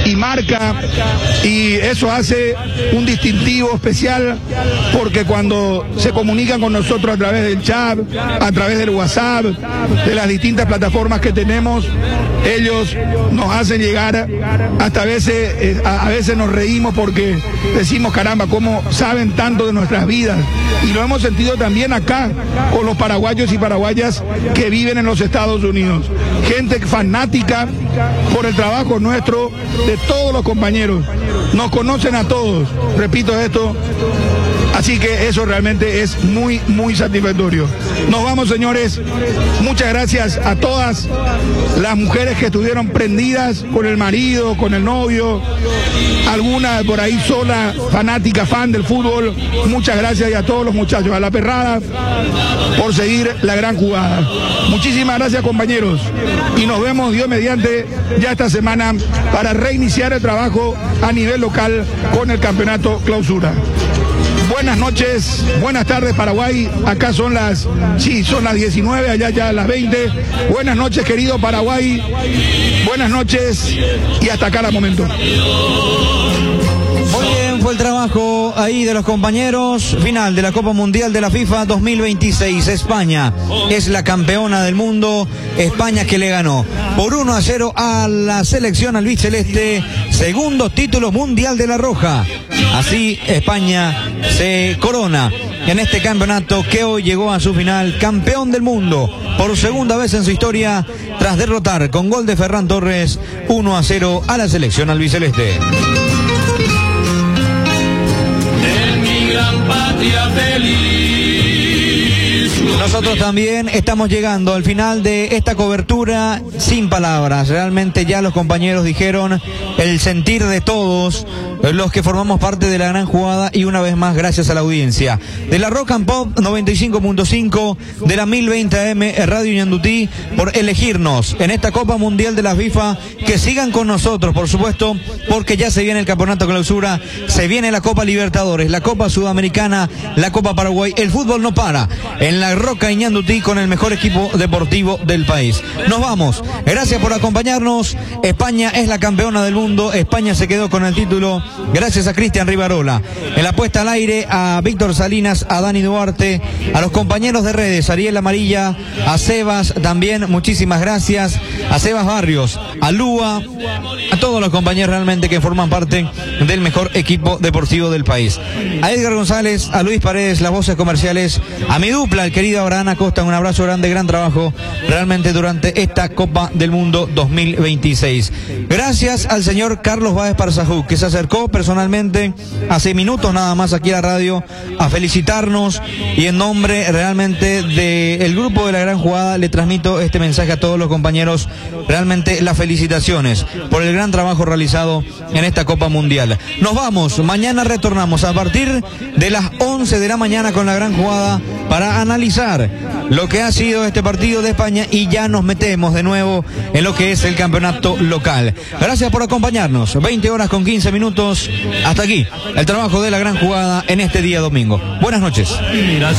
y marca, y eso hace un distintivo especial, porque cuando se comunican con nosotros a través del chat, a través del WhatsApp, de las distintas plataformas que tenemos, ellos nos hacen llegar, hasta a veces nos reímos porque decimos, caramba, cómo saben tanto de nuestras vidas, y lo hemos sentido también acá con los paraguayos y paraguayas que viven en los Estados Unidos, gente fanática por el trabajo nuestro, de todos los compañeros, nos conocen a todos, repito esto, así que eso realmente es muy, muy satisfactorio. Nos vamos, señores, muchas gracias a todas las mujeres que estuvieron prendidas con el marido, con el novio, alguna por ahí sola, fanática, fan del fútbol, muchas gracias, y a todos los muchachos, a la perrada, por seguir la gran jugada. Muchísimas gracias, compañeros, y nos vemos, Dios mediante, ya esta semana para reiniciar el trabajo a nivel local con el campeonato clausura. Buenas noches, buenas tardes Paraguay, acá son las 19, allá ya las 20. Buenas noches, querido Paraguay, buenas noches, y hasta acá el momento. Muy bien, fue el trabajo ahí de los compañeros. Final de la Copa Mundial de la FIFA 2026. España es la campeona del mundo. España que le ganó por 1-0 a la selección albiceleste. Segundo título mundial de la Roja. Así España se corona en este campeonato que hoy llegó a su final, campeón del mundo por segunda vez en su historia, tras derrotar con gol de Ferran Torres 1-0 a la selección albiceleste. Patria feliz. Nosotros también estamos llegando al final de esta cobertura sin palabras. Realmente ya los compañeros dijeron el sentir de todos los que formamos parte de la gran jugada, y una vez más gracias a la audiencia de la Rock and Pop 95.5, de la 1020 AM Radio Ñandutí, por elegirnos en esta Copa Mundial de la FIFA. Que sigan con nosotros, por supuesto, porque ya se viene el campeonato clausura, se viene la Copa Libertadores, la Copa Sudamericana, la Copa Paraguay. El fútbol no para en la Roca y Ñandutí con el mejor equipo deportivo del país. Nos vamos, gracias por acompañarnos. España es la campeona del mundo, España se quedó con el título gracias a Cristian Rivarola. En la puesta al aire, a Víctor Salinas, a Dani Duarte, a los compañeros de redes, Ariel Amarilla, a Sebas también, muchísimas gracias, a Sebas Barrios, a Lúa, a todos los compañeros realmente que forman parte del mejor equipo deportivo del país. A Edgar González, a Luis Paredes, las voces comerciales, a mi dupla, el querido Abraham Acosta, un abrazo grande, gran trabajo realmente durante esta Copa del Mundo 2026. Gracias al señor Carlos Báez Parzajú, que se acercó personalmente hace minutos nada más aquí a la radio a felicitarnos, y en nombre realmente del grupo de la gran jugada le transmito este mensaje a todos los compañeros, realmente las felicitaciones por el gran trabajo realizado en esta Copa Mundial. Nos vamos, mañana retornamos a partir de las 11 de la mañana con la gran jugada para analizar lo que ha sido este partido de España, y ya nos metemos de nuevo en lo que es el campeonato local. Gracias por acompañarnos, 20 horas con 15 minutos, hasta aquí el trabajo de la gran jugada en este día domingo. Buenas noches.